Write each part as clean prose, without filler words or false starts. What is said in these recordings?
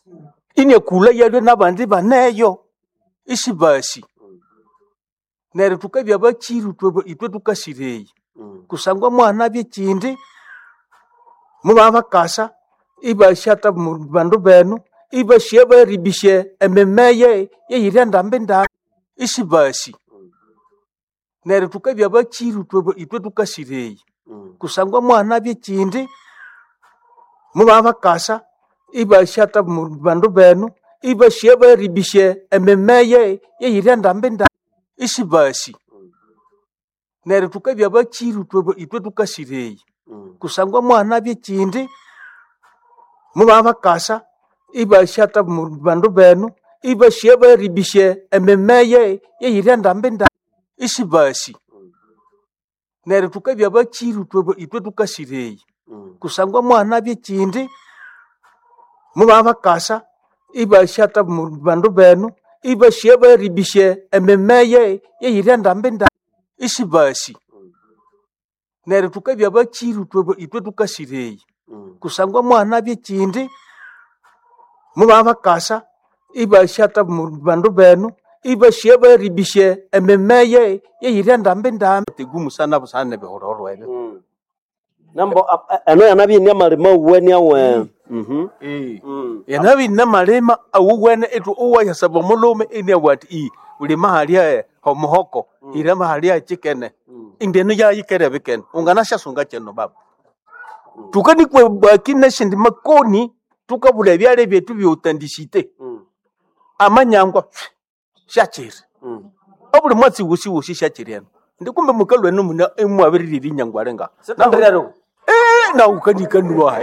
ine kula yalwe nabandi baneyo isibasi nere tukabya bachiru itwe tukasireye kusangwa mwana byekindi mubaba kasa ibashata bandu benu ibasheba ribishe ememeye yeyirenda mbenda isibasi nere tukabya bachiru itwe tukasireye kusangwa mwana byekindi mubaba kasa ibashata bandu benu ibasheba ribishe ememeye yeyirenda mbenda isibasi nere tukabya bachiru itwe tukasireye kusangwa mwana byekindi mubaba kasa ibashata bandu benu ibasheba ribishe ememeye yeyirenda mbenda isibasi nere tukabya bachiru itwe tukasireye kusangwa mwana byekindi mubaba kasa ibashata bandu benu ibasheba ribishe ememeye yeyirenda mbenda isibasi nere tukabya bachiru itwe tukasireye kusangwa mwana byekindi mubaba kasa ibashata bandu benu ibasheba ribishe ememeye yeyirenda mbenda tegumu sana busane behororo ebe nambo ano yanabi ni amalema uweni awe yanabi na malema awuwene etu uwa yasaba mulume ene wati uli mahalia homohoko ira mahalia chikene indeno ya yikere beken ungana shasunga cheno baba tukani kwe bakina shindi makoni tukabula byale byetu byotandishite amanyangwa shachiri obuli mwatsi wusi shachiriano ndikumbe mukalwe no muna emwabiriri nyangwarenga setandrero na ukanikanwa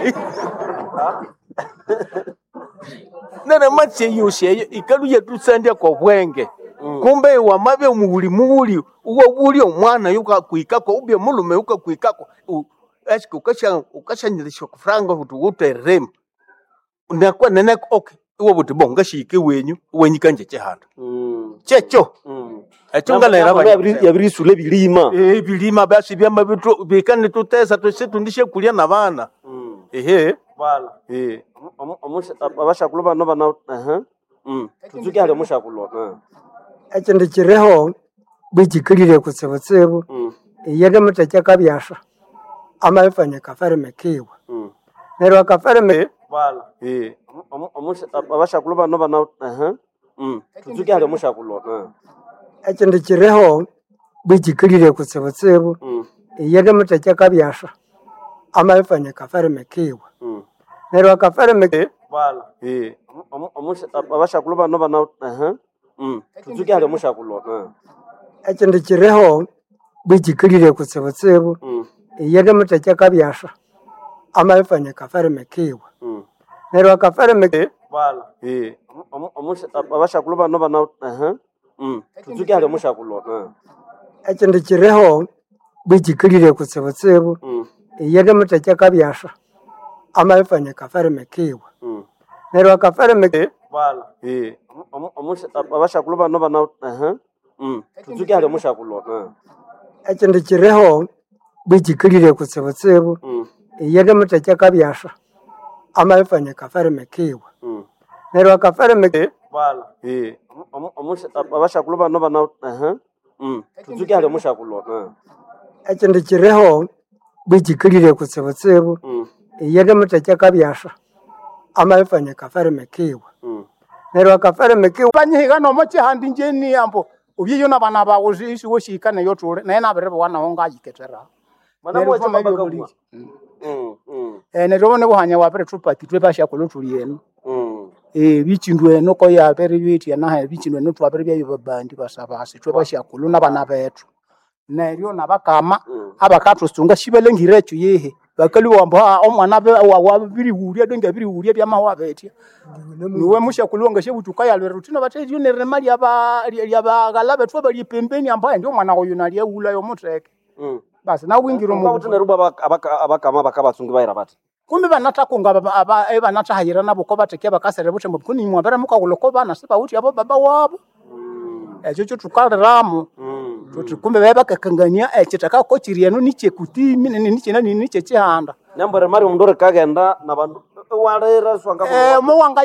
nana matse yose ikalu yetu sandia kwa bwenge kumbe wa mabe muhuli uwo buli omwana yuka kuikako ubye mulume yuka kuikako asko ukashanyirisha kufranga uterem ndakwa nene okay uwo butibonga shike wenyu kanje chehanda checho achunga lera ba yabirisule bilima bilima basi byama bitu bikane tutesa tundishe kulia na bana bala abashakulo bano bana tuzuke hali mushakulo ekindi kireho bikikirire kutsebotsebo yende mutacha kabyasha amafanye kafarme kiwa nero kafarme bala abashakulo bano bana tuzuke hali mushakulo ekindi kireho bikikirire kutsebotsebo yende mutacha kabyasha amafanye kafarme kiwa nero kafarme bala abashakulo bano bana tuzuke hali mushakulo ekindi kireho bikikirire kutsebotsebo yende mutacha kabyasha amafanye kafarme kiwa nero kafarme bala abashakulo bano bana tuzuke hali mushakulo ekindi kireho bikikirire kutsebotsebo yende mutacha kabyasha amafanye kafarme kiwa nero kafarme bala abashakulo bano bana tuzuke hali mushakulo ekindi kireho bikikirire kutsebotsebo yende mutacha kabyasha amafanye kafarme kiwa nero kafarme bala abashakulo bano bana tuzuke hali mushakulo ekindi kireho bikikirire kutsebotsebo yende mutacha kabyasha amafanye kafarme kiwa nero kafarme kiwa banyiga no mochi handi njeni ambo ubyiyo na bana bawo isi wo shika na yotule na ina berebe wana honga yiketera mana mwacha babakabwa nero bone buhanya wa pere trupati twe basha kolotuliyeno bichindwe no ko ya pere biti na ha bichindwe no twa pere bya babandi basabase twe basha kolona bana betu neryo nabakama abakatrusunga shibelengirecho yehe bakali wambo omwana be wabiri huria donge biri huria bya mawa betia niwe musha kulonga shebutuka ya rutina batezi ne remali aba galabe twa bali pembeni ambaye ndio mwana oyo nalia ula yo muteke basi na wingiro mu kuti neruba abakama bakabatsungi bayira bati kumbe banata kunga banata hayira nabo ko bateke bakasere butembo kuni mwabera mukakuloko bana siba uti abo baba wabo echo tukalramu tuti kumbe baba kakangania chitaka ko chiriano niche kutimi niche nani niche chihanda nambere mari umndore kagenda na bandu walera swanga mo wanga